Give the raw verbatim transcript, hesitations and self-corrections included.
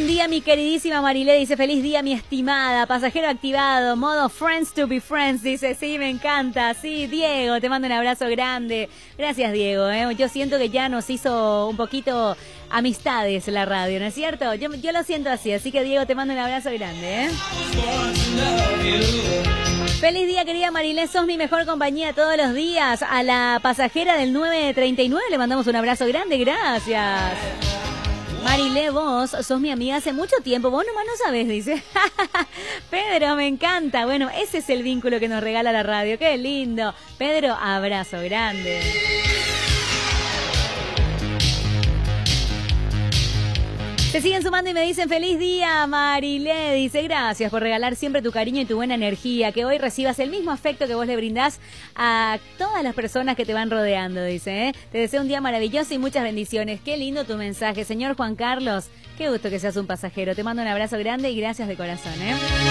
Buen día, mi queridísima Marilé, dice, feliz día, mi estimada, pasajero activado, modo friends to be friends, dice, sí, me encanta, sí, Diego, te mando un abrazo grande, gracias, Diego, ¿eh? Yo siento que ya nos hizo un poquito amistades la radio, ¿no es cierto? Yo, yo lo siento así, así que, Diego, te mando un abrazo grande, ¿eh? Feliz día, querida Marilé, sos mi mejor compañía todos los días. A la pasajera del nueve treinta y nueve le mandamos un abrazo grande, gracias. Marilé, vos sos mi amiga hace mucho tiempo, vos nomás no sabés, dice. Pedro, me encanta. Bueno, ese es el vínculo que nos regala la radio, qué lindo. Pedro, abrazo grande. Se siguen sumando y me dicen feliz día, Marilé. Dice, gracias por regalar siempre tu cariño y tu buena energía. Que hoy recibas el mismo afecto que vos le brindás a todas las personas que te van rodeando, dice. ¿eh? Te deseo un día maravilloso y muchas bendiciones. Qué lindo tu mensaje, señor Juan Carlos. Qué gusto que seas un pasajero. Te mando un abrazo grande y gracias de corazón, ¿eh?